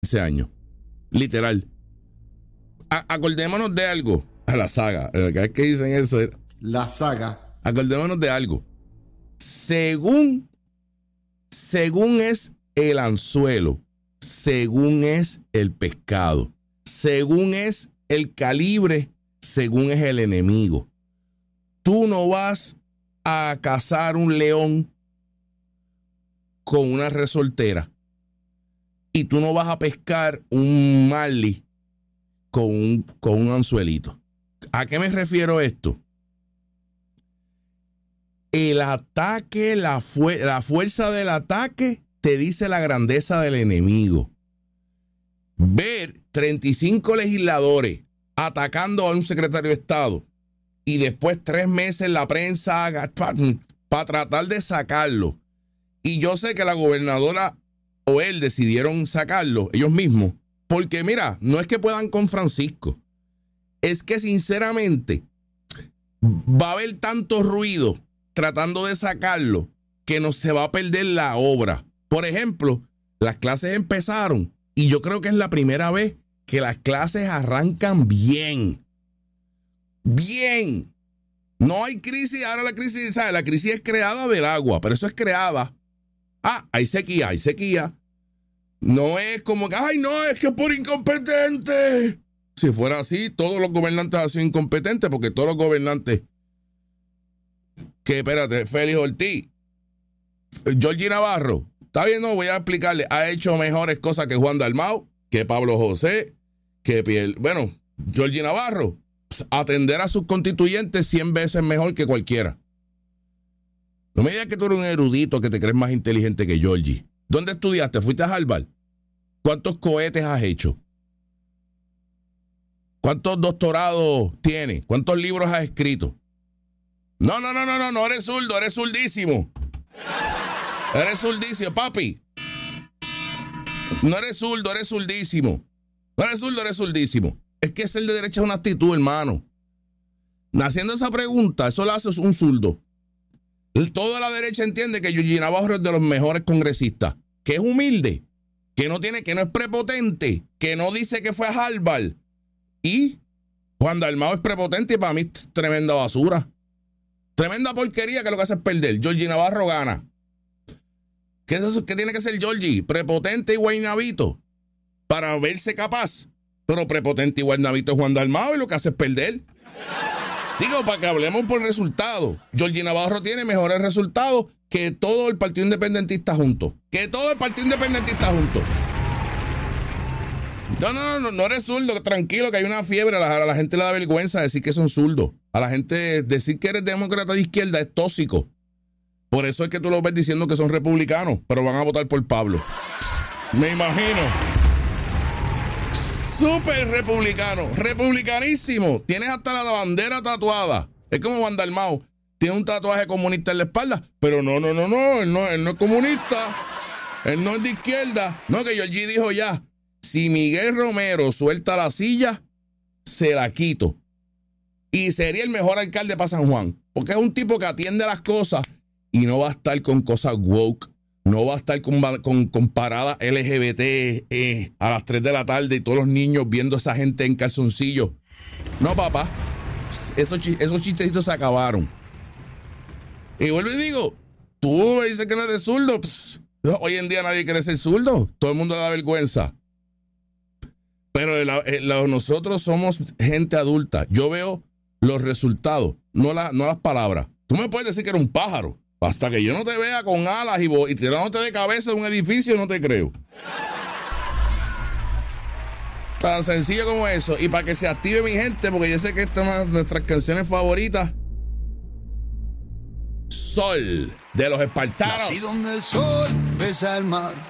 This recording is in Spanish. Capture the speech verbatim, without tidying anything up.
ese año. Literal. A- acordémonos de algo. A la saga. Cada vez que dicen eso. La saga. Acordémonos de algo. Según, según es el anzuelo, según es el pescado, según es el calibre, según es el enemigo. Tú no vas a cazar un león con una resortera y tú no vas a pescar un marlin con un, con un anzuelito. ¿A qué me refiero esto? El ataque, la, fu- la fuerza del ataque te dice la grandeza del enemigo. Ver treinta y cinco legisladores atacando a un secretario de Estado y después tres meses la prensa para pa tratar de sacarlo. Y yo sé que la gobernadora o él decidieron sacarlo ellos mismos. Porque mira, no es que puedan con Francisco. Es que sinceramente va a haber tanto ruido tratando de sacarlo que no se va a perder la obra. Por ejemplo, las clases empezaron y yo creo que es la primera vez que las clases arrancan bien. Bien. No hay crisis. Ahora la crisis, ¿sabes? La crisis es creada del agua, pero eso es creada. Ah, hay sequía, hay sequía. No es como que, ay, no, es que por incompetente. Si fuera así, todos los gobernantes han sido incompetentes, porque todos los gobernantes que, espérate, Félix Ortiz, Georgie Navarro, está bien, no, voy a explicarle, ha hecho mejores cosas que Juan Dalmau, que Pablo José, que Pierre, bueno, Georgie Navarro, pues, atender a sus constituyentes cien veces mejor que cualquiera. No me digas que tú eres un erudito que te crees más inteligente que Georgie. ¿Dónde estudiaste? ¿Fuiste a Harvard? ¿Cuántos cohetes has hecho? ¿Cuántos doctorados tienes? ¿Cuántos libros has escrito? No, no, no, no, no, no eres zurdo, eres zurdísimo. Eres zurdísimo, papi. No eres zurdo, eres zurdísimo. No eres zurdo, eres zurdísimo. Es que ser de derecha es una actitud, hermano. Haciendo esa pregunta, eso lo hace un zurdo. Toda la derecha entiende que Georgie Navarro es de los mejores congresistas, que es humilde, que no tiene, que no es prepotente, que no dice que fue a Harvard. Y Juan Dalmau es prepotente y para mí es tremenda basura. Tremenda porquería que lo que hace es perder. Georgie Navarro gana. ¿Qué es eso? ¿Qué tiene que ser Georgie? Prepotente y guaynabito para verse capaz. Pero prepotente y guaynabito es Juan Dalmau y lo que hace es perder. Digo, para que hablemos por resultados. Georgie Navarro tiene mejores resultados que todo el Partido Independentista junto. Que todo el Partido Independentista junto. No, no, no, no eres zurdo, tranquilo, que hay una fiebre. A la, a la gente le da vergüenza decir que son zurdos. A la gente decir que eres demócrata de izquierda es tóxico. Por eso es que tú lo ves diciendo que son republicanos, pero van a votar por Pablo. Me imagino. Súper republicano, republicanísimo. Tienes hasta la bandera tatuada. Es como Juan Dalmau. Tiene un tatuaje comunista en la espalda. Pero no, no, no, no. Él no, él no es comunista. Él no es de izquierda. No, que Georgie dijo ya. Si Miguel Romero suelta la silla, se la quito. Y sería el mejor alcalde para San Juan. Porque es un tipo que atiende las cosas y no va a estar con cosas woke. No va a estar con, con, con paradas L G B T eh, a las tres de la tarde y todos los niños viendo a esa gente en calzoncillos. No, papá. Esos, esos chistecitos se acabaron. Y vuelvo y digo, tú me dices que no eres zurdo. Pss, hoy en día nadie quiere ser zurdo. Todo el mundo da vergüenza. Pero el, el, nosotros somos gente adulta. Yo veo los resultados, no, la, no las palabras. Tú me puedes decir que eres un pájaro. Hasta que yo no te vea con alas y, y tirándote de cabeza de un edificio, no te creo. Tan sencillo como eso. Y para que se active mi gente, porque yo sé que esta es una de nuestras canciones favoritas. Sol, de los espartanos. Así donde el sol besa el mar,